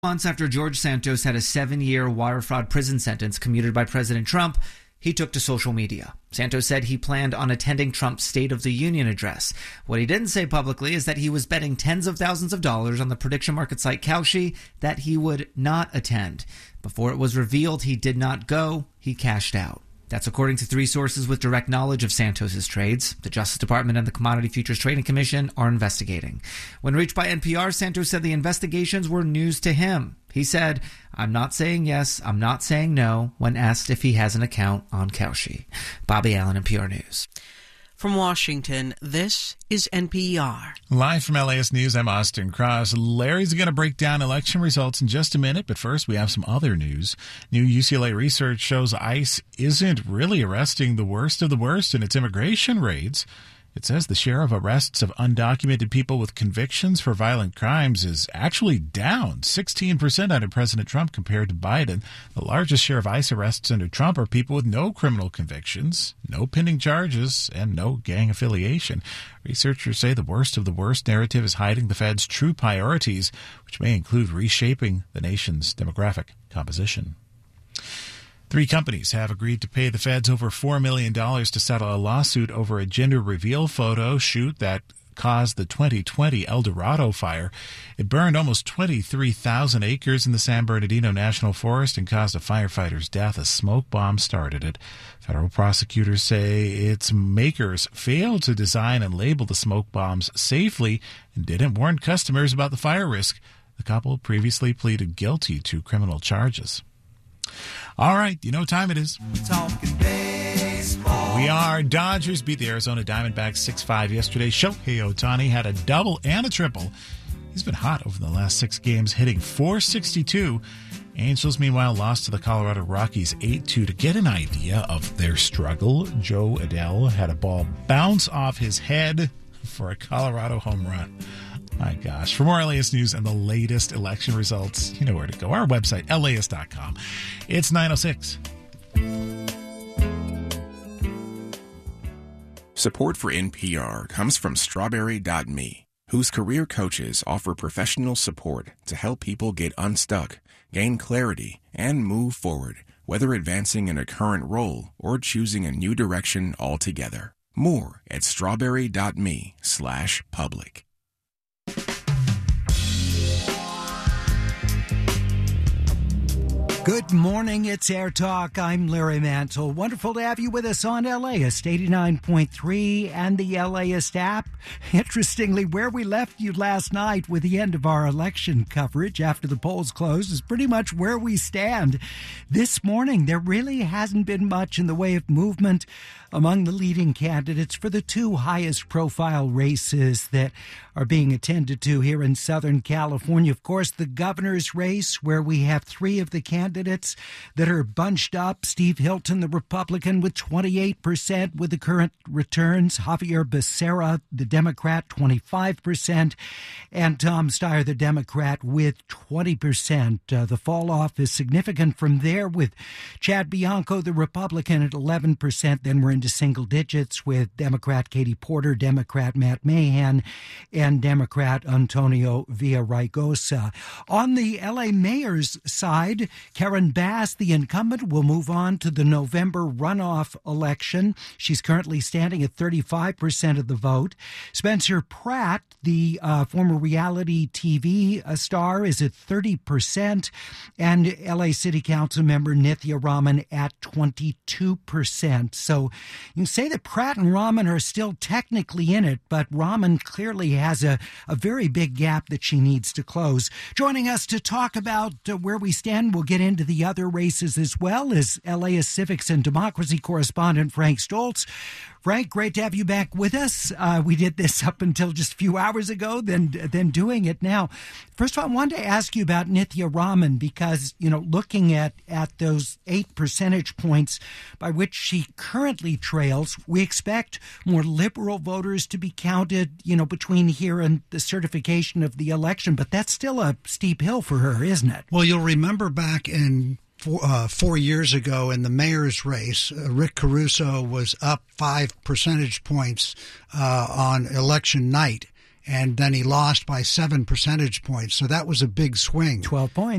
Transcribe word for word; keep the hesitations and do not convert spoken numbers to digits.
Months after George Santos had a seven-year wire fraud prison sentence commuted by President Trump, he took to social media. Santos said he planned on attending Trump's State of the Union address. What he didn't say publicly is that he was betting tens of thousands of dollars on the prediction market site Kalshi that he would not attend. Before it was revealed he did not go, he cashed out. That's according to three sources with direct knowledge of Santos's trades. The Justice Department and the Commodity Futures Trading Commission are investigating. When reached by N P R, Santos said the investigations were news to him. He said, "I'm not saying yes, I'm not saying no," when asked if he has an account on Kalshi. Bobby Allen, N P R News. From Washington, this is N P R. Live from L A S News, I'm Austin Cross. Larry's going to break down election results in just a minute, but first we have some other news. New U C L A research shows ICE isn't really arresting the worst of the worst in its immigration raids. It says the share of arrests of undocumented people with convictions for violent crimes is actually down sixteen percent under President Trump compared to Biden. The largest share of ICE arrests under Trump are people with no criminal convictions, no pending charges, and no gang affiliation. Researchers say the worst of the worst narrative is hiding the Fed's true priorities, which may include reshaping the nation's demographic composition. Three companies have agreed to pay the feds over four million dollars to settle a lawsuit over a gender reveal photo shoot that caused the twenty twenty El Dorado fire. It burned almost twenty-three thousand acres in the San Bernardino National Forest and caused a firefighter's death. A smoke bomb started it. Federal prosecutors say its makers failed to design and label the smoke bombs safely and didn't warn customers about the fire risk. The couple previously pleaded guilty to criminal charges. All right, you know what time it is. Talking baseball. We are. Dodgers beat the Arizona Diamondbacks six five yesterday. Shohei Ohtani had a double and a triple. He's been hot over the last six games, hitting four sixty-two. Angels, meanwhile, lost to the Colorado Rockies eight two. To get an idea of their struggle, Joe Adell had a ball bounce off his head for a Colorado home run. My gosh. For more L A S news and the latest election results, you know where to go. Our website, L A S dot com. It's nine oh six. Support for N P R comes from Strawberry dot me, whose career coaches offer professional support to help people get unstuck, gain clarity, and move forward, whether advancing in a current role or choosing a new direction altogether. More at strawberry dot me slash public. Good morning, it's Air Talk. I'm Larry Mantle. Wonderful to have you with us on L A S eighty-nine point three and the L A S app. Interestingly, where we left you last night with the end of our election coverage after the polls closed is pretty much where we stand. This morning, there really hasn't been much in the way of movement among the leading candidates for the two highest profile races that are being attended to here in Southern California. Of course, the governor's race, where we have three of the candidates that are bunched up. Steve Hilton, the Republican, with twenty-eight percent with the current returns. Javier Becerra, the Democrat, twenty-five percent. And Tom Steyer, the Democrat, with twenty percent. Uh, the fall off is significant from there, with Chad Bianco, the Republican, at eleven percent. Then we're into single digits with Democrat Katie Porter, Democrat Matt Mahan, and Democrat Antonio Villaraigosa. On the L A mayor's side, Karen Bass, the incumbent, will move on to the November runoff election. She's currently standing at thirty-five percent of the vote. Spencer Pratt, the uh, former reality T V star, is at thirty percent. And L A City Council member Nithya Raman at twenty-two percent. So you can say that Pratt and Raman are still technically in it, but Raman clearly has a, a very big gap that she needs to close. Joining us to talk about uh, where we stand, we'll get into the other races as well, is L A Civics and Democracy correspondent Frank Stoltz. Frank, great to have you back with us. Uh, we did this up until just a few hours ago, then then doing it now. First of all, I wanted to ask you about Nithya Raman because, you know, looking at, at those eight percentage points by which she currently trails, we expect more liberal voters to be counted, you know, between here and the certification of the election. But that's still a steep hill for her, isn't it? Well, you'll remember back in Four, uh, four years ago in the mayor's race, uh, Rick Caruso was up five percentage points uh, on election night, and then he lost by seven percentage points. So that was a big swing. twelve points.